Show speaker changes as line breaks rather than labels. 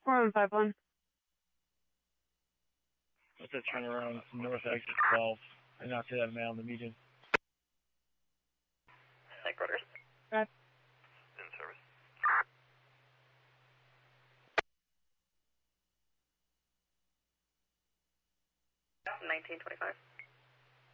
4151.
What's that turnaround north exit 12? And not say that man on the median.
Headquarters.
Right.
In service. 1925.